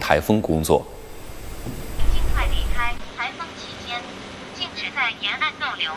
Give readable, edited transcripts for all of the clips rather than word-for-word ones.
台风工作。 尽快离开，台风期间禁止在沿岸逗留。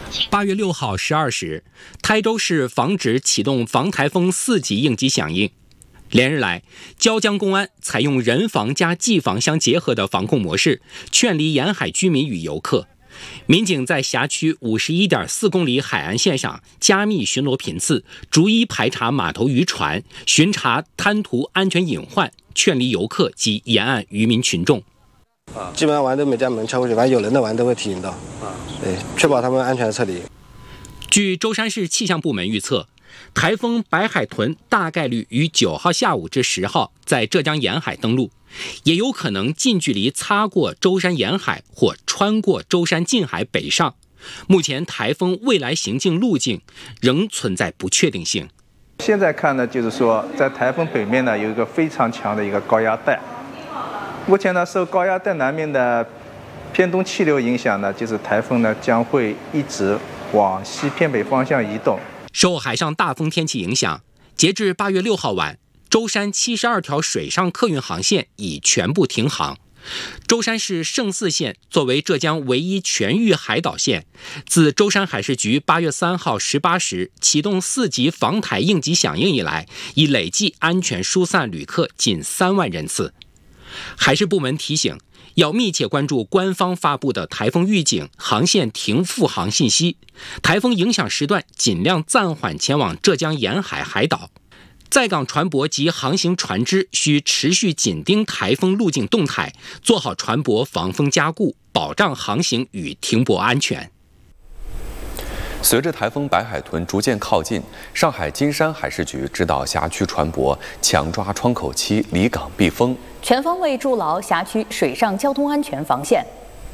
8月6号12时，台州市防止启动防台风4级应急响应。连日来，椒江公安采用人防加技防相结合的防控模式，劝离沿海居民与游客。民警在辖区51.4公里海岸线上加密巡逻频次，逐一排查码头渔船，巡查滩涂安全隐患，劝离游客及沿岸渔民群众。 基本上玩都没将门敲过去，反正有人的玩都会提醒到。对，确保他们安全的撤离。 据舟山市气象部门预测，台风白海豚大概率于9号下午至10号在浙江沿海登陆，也有可能近距离擦过舟山沿海或穿过舟山近海北上。目前台风未来行进路径仍存在不确定性。 现在看呢，就是说在台风北面呢有一个非常强的一个高压带，目前呢受高压带南面的偏东气流影响呢，就是台风呢将会一直往西偏北方向移动。 受海上大风天气影响，截至8月6号晚，舟山72条水上客运航线已全部停航。舟山市圣四县作为浙江唯一全域海岛县，自舟山海事局8月3号18时启动4级防台应急响应以来，已累计安全疏散旅客近3万人次。海事部门提醒，要密切关注官方发布的台风预警、航线停复航信息，台风影响时段尽量暂缓前往浙江沿海海岛。在港船舶及航行船只需持续紧盯台风路径动态，做好船舶防风加固，保障航行与停泊安全。 随着台风白海豚逐渐靠近，上海金山海事局指导辖区船舶强抓窗口期，离港避风， 全方位筑牢辖区水上交通安全防线。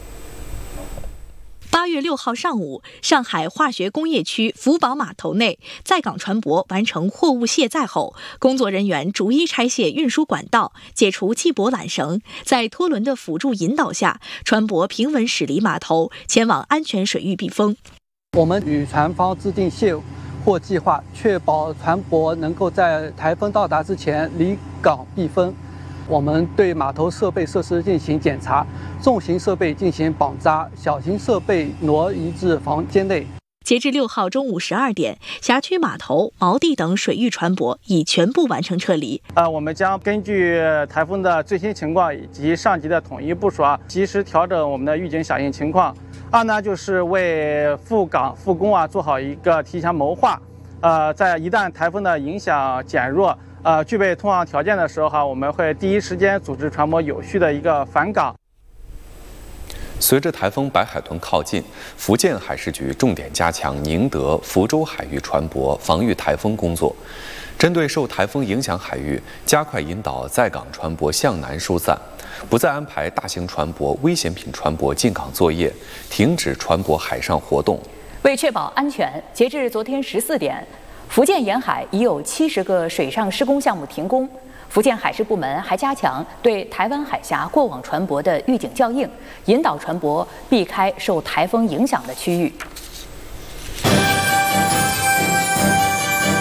8月6号上午，上海化学工业区福宝码头内，在港船舶完成货物卸载后，工作人员逐一拆卸运输管道，解除系泊缆绳，在拖轮的辅助引导下，船舶平稳驶离码头，前往安全水域避风。 我们与船方制定卸货计划，确保船舶能够在台风到达之前离港避风。我们对码头设备设施进行检查，重型设备进行绑扎，小型设备挪移至房间内。 截至6号中午12点，辖区码头、锚地等水域船舶已全部完成撤离。 我们将根据台风的最新情况以及上级的统一部署及时调整我们的预警响应情况。二呢，就是为复港复工做好一个提前谋划。在一旦台风的影响减弱，具备通航条件的时候我们会第一时间组织船舶有序的一个返港。 随着台风白海豚靠近，福建海事局重点加强宁德、福州海域船舶防御台风工作，针对受台风影响海域，加快引导在港船舶向南疏散，不再安排大型船舶、危险品船舶进港作业，停止船舶海上活动。 为确保安全，截至昨天14点，福建沿海已有70个水上施工项目停工。福建海事部门还加强对台湾海峡过往船舶的预警校应，引导船舶避开受台风影响的区域。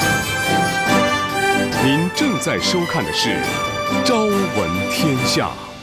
您正在收看的是《朝闻天下》。